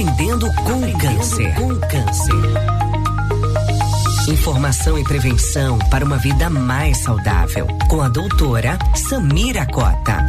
Aprendendo com o Câncer. Informação e prevenção para uma vida mais saudável. Com a doutora Samira Cota.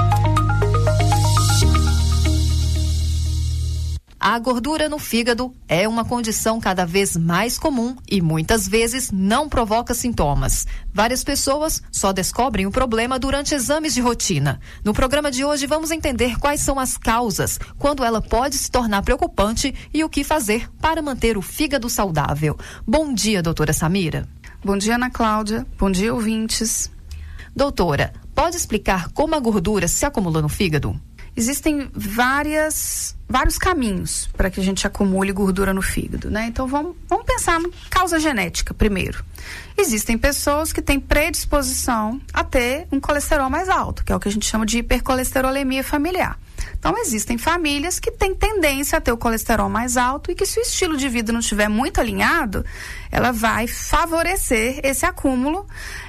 A gordura no fígado é uma condição cada vez mais comum e muitas vezes não provoca sintomas. Várias pessoas só descobrem o problema durante exames de rotina. No programa de hoje vamos entender quais são as causas, quando ela pode se tornar preocupante e o que fazer para manter o fígado saudável. Bom dia, doutora Samira. Bom dia, Ana Cláudia. Bom dia, ouvintes. Doutora, pode explicar como a gordura se acumula no fígado? Existem vários caminhos para que a gente acumule gordura no fígado, né? Então vamos pensar na causa genética primeiro. Existem pessoas que têm predisposição a ter um colesterol mais alto, que é o que a gente chama de hipercolesterolemia familiar. Então existem famílias que têm tendência a ter o colesterol mais alto e que, se o estilo de vida não estiver muito alinhado, ela vai favorecer esse acúmulo,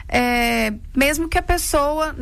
mesmo que a pessoa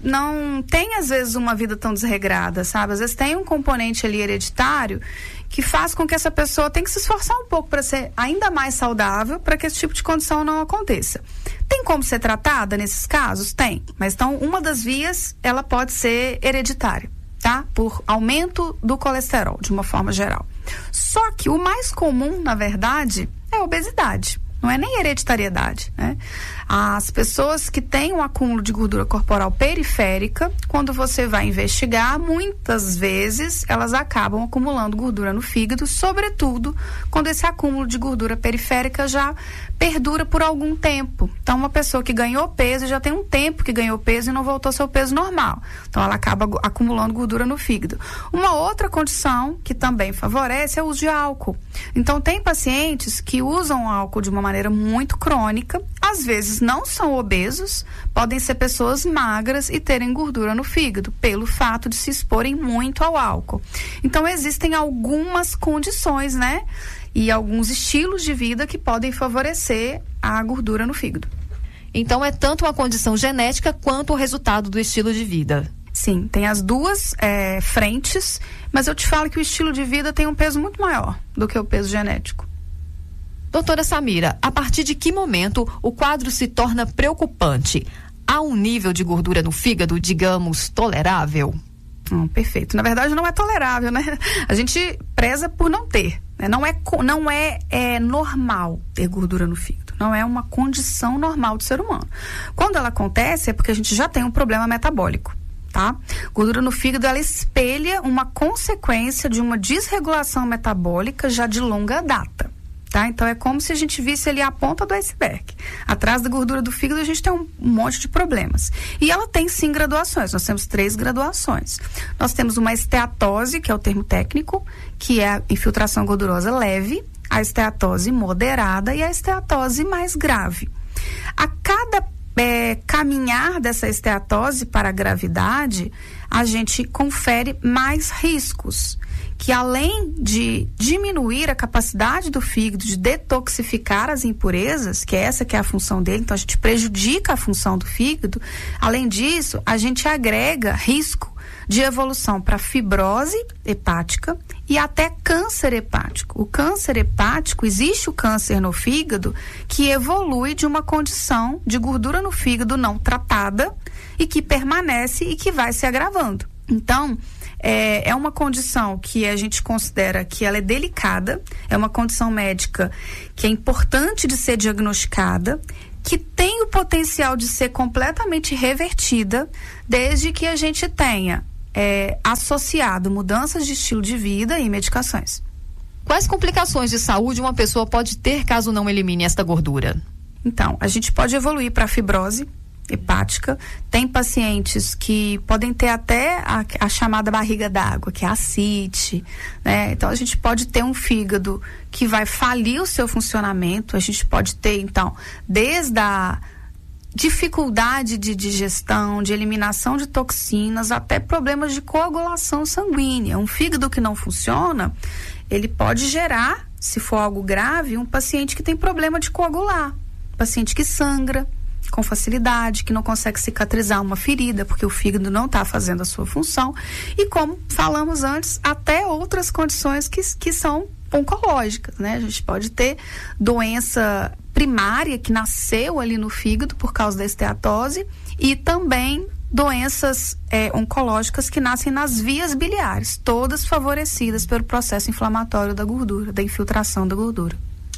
não tenha, às vezes, uma vida tão desregrada, sabe? Às vezes tem um componente ali hereditário que faz com que essa pessoa tenha que se esforçar um pouco para ser ainda mais saudável, para que esse tipo de condição não aconteça. Tem como ser tratada nesses casos? Tem. Mas então, uma das vias, ela pode ser hereditária, tá? Por aumento do colesterol, de uma forma geral. Só que o mais comum, na verdade, é a obesidade. Não é nem hereditariedade, né? As pessoas que têm um acúmulo de gordura corporal periférica, quando você vai investigar, muitas vezes elas acabam acumulando gordura no fígado, sobretudo quando esse acúmulo de gordura periférica já perdura por algum tempo. Então, uma pessoa que ganhou peso, já tem um tempo que ganhou peso e não voltou ao seu peso normal. Então, ela acaba acumulando gordura no fígado. Uma outra condição que também favorece é o uso de álcool. Então, tem pacientes que usam álcool de uma maneira muito crônica, às vezes não são obesos, podem ser pessoas magras e terem gordura no fígado, pelo fato de se exporem muito ao álcool. Então, existem algumas condições, né? E alguns estilos de vida que podem favorecer a gordura no fígado. Então, é tanto uma condição genética quanto o resultado do estilo de vida. Sim, tem as duas frentes, mas eu te falo que o estilo de vida tem um peso muito maior do que o peso genético. Doutora Samira, a partir de que momento o quadro se torna preocupante? Há um nível de gordura no fígado, digamos, tolerável? Perfeito. Na verdade, não é tolerável, né? A gente preza por não ter. Né? Não é normal ter gordura no fígado. Não é uma condição normal do ser humano. Quando ela acontece, é porque a gente já tem um problema metabólico. Tá? Gordura no fígado, ela espelha uma consequência de uma desregulação metabólica já de longa data. Tá? Então, é como se a gente visse ali a ponta do iceberg. Atrás da gordura do fígado, a gente tem um monte de problemas. E ela tem, sim, graduações. Nós temos 3 graduações. Nós temos uma esteatose, que é o termo técnico, que é a infiltração gordurosa leve, a esteatose moderada e a esteatose mais grave. A cada caminhar dessa esteatose para a gravidade, a gente confere mais riscos, que além de diminuir a capacidade do fígado de detoxificar as impurezas, que é a função dele, então a gente prejudica a função do fígado, além disso, a gente agrega risco de evolução para fibrose hepática e até câncer hepático. O câncer hepático, existe o câncer no fígado que evolui de uma condição de gordura no fígado não tratada e que permanece e que vai se agravando. Então, é uma condição que a gente considera que ela é delicada, é uma condição médica que é importante de ser diagnosticada, que tem o potencial de ser completamente revertida, desde que a gente tenha associado mudanças de estilo de vida e medicações. Quais complicações de saúde uma pessoa pode ter caso não elimine esta gordura? Então, a gente pode evoluir para fibrose hepática. Tem pacientes que podem ter até a chamada barriga d'água, que é a ascite, né? Então, a gente pode ter um fígado que vai falir o seu funcionamento. A gente pode ter, então, desde a dificuldade de digestão, de eliminação de toxinas, até problemas de coagulação sanguínea. Um fígado que não funciona, ele pode gerar, se for algo grave, um paciente que tem problema de coagular, paciente que sangra, com facilidade, que não consegue cicatrizar uma ferida, porque o fígado não está fazendo a sua função. E como falamos antes, até outras condições que são oncológicas, né? A gente pode ter doença primária que nasceu ali no fígado por causa da esteatose e também doenças oncológicas que nascem nas vias biliares, todas favorecidas pelo processo inflamatório da gordura, da infiltração da gordura.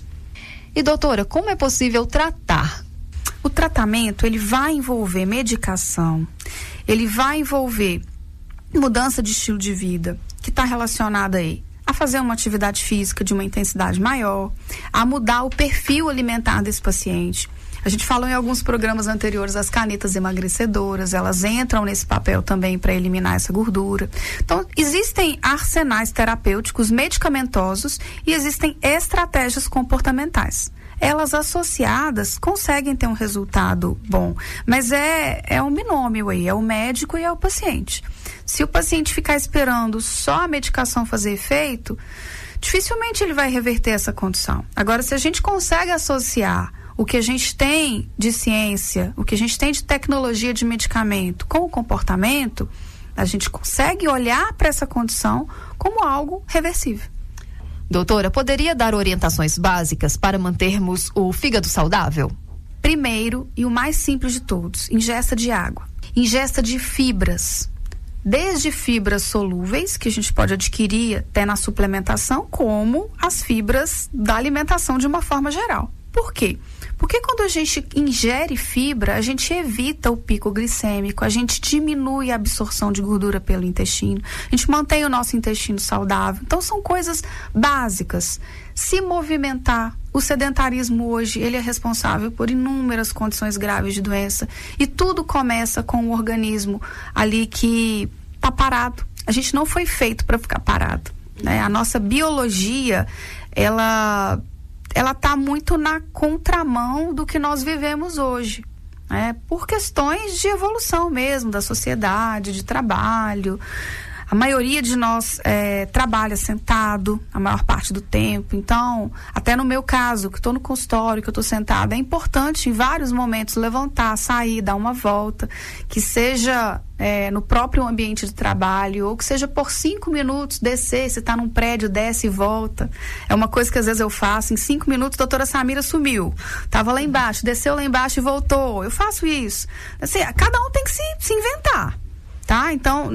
E doutora, como é possível tratar? O tratamento, ele vai envolver medicação, ele vai envolver mudança de estilo de vida, que está relacionada aí a fazer uma atividade física de uma intensidade maior, a mudar o perfil alimentar desse paciente. A gente falou em alguns programas anteriores as canetas emagrecedoras, elas entram nesse papel também para eliminar essa gordura. Então, existem arsenais terapêuticos medicamentosos e existem estratégias comportamentais. Elas associadas conseguem ter um resultado bom, mas é um binômio aí, é o médico e é o paciente. Se o paciente ficar esperando só a medicação fazer efeito, dificilmente ele vai reverter essa condição. Agora, se a gente consegue associar o que a gente tem de ciência, o que a gente tem de tecnologia de medicamento com o comportamento, a gente consegue olhar para essa condição como algo reversível. Doutora, poderia dar orientações básicas para mantermos o fígado saudável? Primeiro, e o mais simples de todos, ingesta de água. Ingesta de fibras. Desde fibras solúveis, que a gente pode adquirir até na suplementação, como as fibras da alimentação de uma forma geral. Por quê? Porque quando a gente ingere fibra, a gente evita o pico glicêmico, a gente diminui a absorção de gordura pelo intestino, a gente mantém o nosso intestino saudável. Então, são coisas básicas. Se movimentar. O sedentarismo hoje, ele é responsável por inúmeras condições graves de doença. E tudo começa com o organismo ali que está parado. A gente não foi feito para ficar parado, né? A nossa biologia, ela está muito na contramão do que nós vivemos hoje, né? Por questões de evolução mesmo, da sociedade, de trabalho. A maioria de nós trabalha sentado a maior parte do tempo. Então, até no meu caso, que estou no consultório, que eu estou sentada, é importante em vários momentos levantar, sair, dar uma volta, que seja no próprio ambiente de trabalho, ou que seja por 5 minutos, descer, se está num prédio, desce e volta. É uma coisa que às vezes eu faço, em 5 minutos a doutora Samira sumiu, estava lá embaixo, desceu lá embaixo e voltou. Eu faço isso. Assim, cada um tem que se inventar. Tá? Então,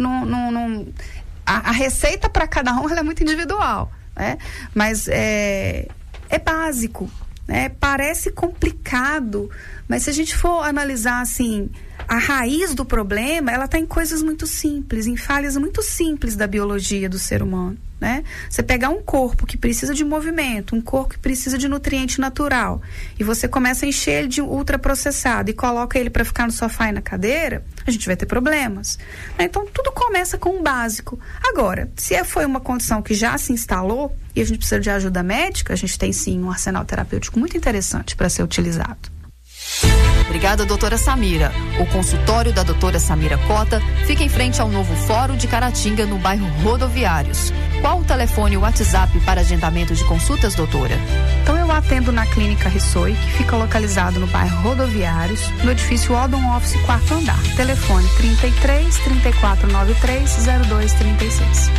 a receita para cada um ela é muito individual, né? Mas é básico, né? Parece complicado, mas se a gente for analisar assim, a raiz do problema, ela está em coisas muito simples, em falhas muito simples da biologia do ser humano, né? Você pegar um corpo que precisa de movimento, um corpo que precisa de nutriente natural, e você começa a encher ele de ultraprocessado e coloca ele para ficar no sofá e na cadeira, a gente vai ter problemas, né? Então tudo começa com o básico. Agora, se foi uma condição que já se instalou e a gente precisa de ajuda médica, a gente tem sim um arsenal terapêutico muito interessante para ser utilizado. Obrigada, doutora Samira. O consultório da doutora Samira Cota fica em frente ao novo Fórum de Caratinga, no bairro Rodoviários. Qual o telefone e o WhatsApp para agendamento de consultas, doutora? Então, eu atendo na Clínica Rissoi, que fica localizado no bairro Rodoviários, no edifício Odon Office, 4º andar. Telefone 33 3493 0236.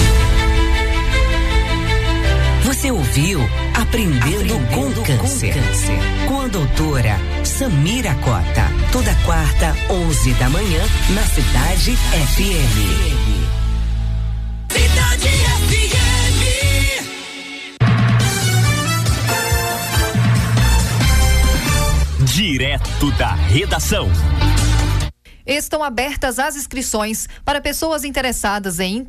Você ouviu Aprendendo com Câncer, com a doutora Samira Cota, toda quarta, 11 da manhã, na Cidade FM. Cidade FM. Direto da redação. Estão abertas as inscrições para pessoas interessadas em